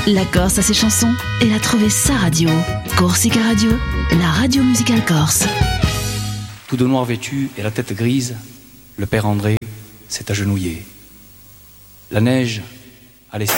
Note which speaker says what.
Speaker 1: La Corse a ses chansons, elle a trouvé sa radio. Corsica Radio, la radio musicale corse.
Speaker 2: Tout de noir vêtu et la tête grise, le père André s'est agenouillé. La neige a laissé